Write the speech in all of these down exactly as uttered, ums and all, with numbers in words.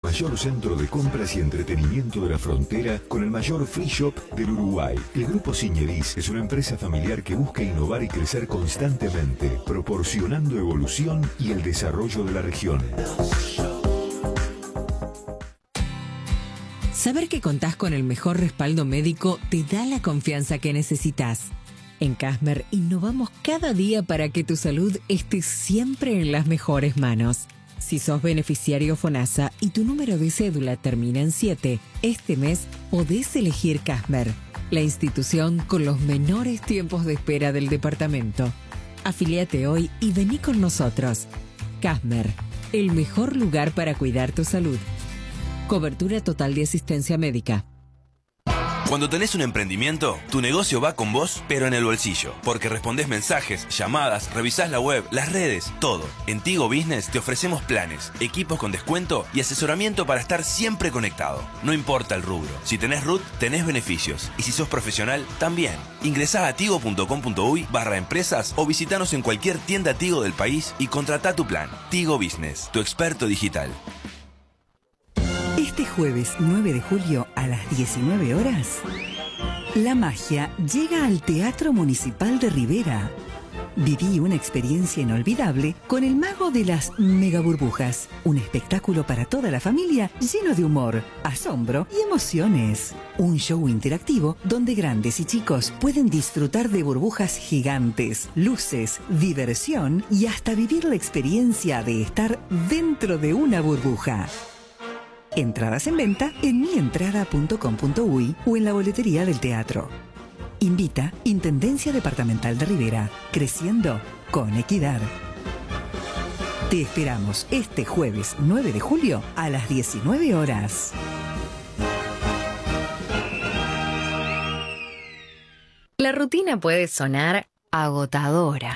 mayor centro de compras y entretenimiento de la frontera con el mayor free shop del Uruguay. El Grupo Siñeris es una empresa familiar que busca innovar y crecer constantemente, proporcionando evolución y el desarrollo de la región. Saber que contás con el mejor respaldo médico te da la confianza que necesitas. En Casmer innovamos cada día para que tu salud esté siempre en las mejores manos. Si sos beneficiario FONASA y tu número de cédula termina en siete, este mes podés elegir Casmer, la institución con los menores tiempos de espera del departamento. Afiliate hoy y vení con nosotros. Casmer, el mejor lugar para cuidar tu salud. Cobertura total de asistencia médica. Cuando tenés un emprendimiento, tu negocio va con vos, pero en el bolsillo. Porque respondés mensajes, llamadas, revisás la web, las redes, todo. En Tigo Business te ofrecemos planes, equipos con descuento y asesoramiento para estar siempre conectado. No importa el rubro. Si tenés R U T, tenés beneficios. Y si sos profesional, también. Ingresá a tigo.com.uy barra empresas o visitanos en cualquier tienda Tigo del país y contratá tu plan. Tigo Business, tu experto digital. Este jueves nueve de julio a las diecinueve horas, la magia llega al Teatro Municipal de Rivera. Viví una experiencia inolvidable con el mago de las megaburbujas, un espectáculo para toda la familia lleno de humor, asombro y emociones. Un show interactivo donde grandes y chicos pueden disfrutar de burbujas gigantes, luces, diversión y hasta vivir la experiencia de estar dentro de una burbuja. Entradas en venta en mientrada punto com punto uy o en la boletería del teatro. Invita Intendencia Departamental de Rivera, creciendo con equidad. Te esperamos este jueves nueve de julio a las diecinueve horas. La rutina puede sonar agotadora.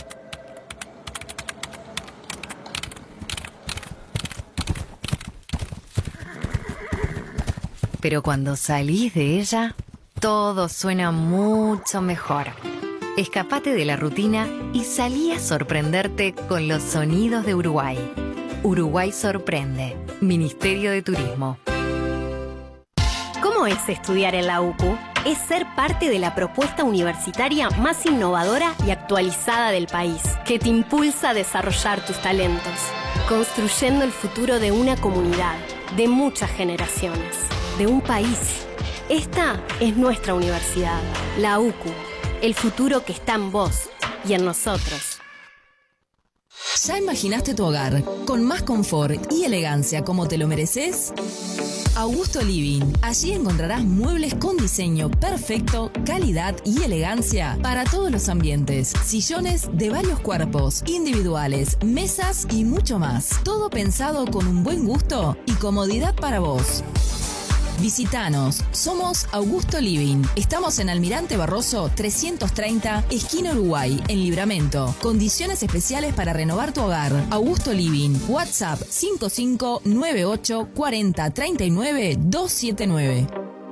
Pero cuando salís de ella, todo suena mucho mejor. Escapate de la rutina y salí a sorprenderte con los sonidos de Uruguay. Uruguay sorprende. Ministerio de Turismo. ¿Cómo es estudiar en la U C U? Es ser parte de la propuesta universitaria más innovadora y actualizada del país, que te impulsa a desarrollar tus talentos, construyendo el futuro de una comunidad, de muchas generaciones, de un país. Esta es nuestra universidad, la U C U, el futuro que está en vos y en nosotros. ¿Ya imaginaste tu hogar con más confort y elegancia como te lo mereces? Augusto Living. Allí encontrarás muebles con diseño perfecto, calidad y elegancia para todos los ambientes. Sillones de varios cuerpos, individuales, mesas y mucho más. Todo pensado con un buen gusto y comodidad para vos. Visítanos, somos Augusto Living. Estamos en Almirante Barroso trescientos treinta, esquina Uruguay, en Libramento. Condiciones especiales para renovar tu hogar. Augusto Living. WhatsApp cinco cinco nueve ocho cuatro cero tres nueve dos siete nueve.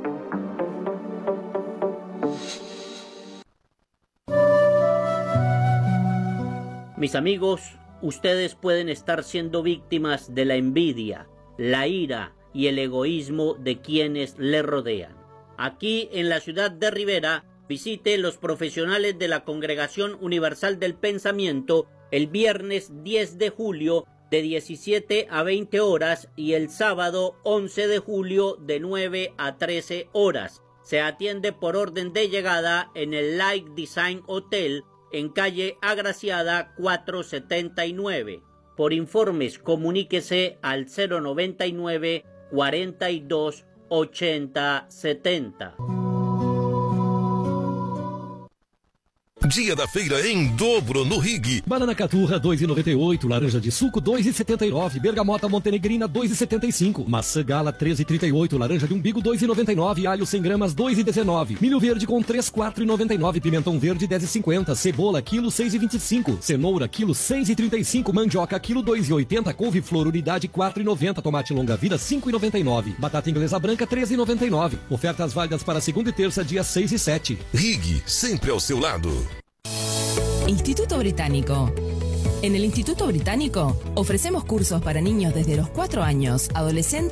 Mis amigos, ustedes pueden estar siendo víctimas de la envidia, la ira y el egoísmo de quienes le rodean. Aquí en la ciudad de Rivera, visite los profesionales de la Congregación Universal del Pensamiento el viernes diez de julio de diecisiete a veinte horas y el sábado once de julio de nueve a trece horas. Se atiende por orden de llegada en el Like Design Hotel en calle Agraciada cuatrocientos setenta y nueve. Por informes, comuníquese al cero noventa y nueve cuarenta y dos ochenta setenta. Dia da feira em dobro no Rig. Banana caturra dois e noventa e oito, laranja de suco dois e setenta e nove, bergamota montenegrina dois e setenta e cinco, maçã gala treze e trinta e oito, laranja de umbigo dois e noventa e nove, alho cem gramas dois e dezenove, milho verde com três quatro e noventa e nove, pimentão verde dez e cinquenta, cebola quilo seis e vinte e cinco, cenoura quilo seis e trinta e cinco, mandioca quilo dois e oitenta, couve-flor unidade quatro e noventa, tomate longa vida cinco e noventa e nove, batata inglesa branca treze e noventa e nove. Ofertas válidas para segunda e terça, dia seis e sete. Rig, sempre ao seu lado. Instituto Británico. En el Instituto Británico ofrecemos cursos para niños desde los cuatro años, adolescentes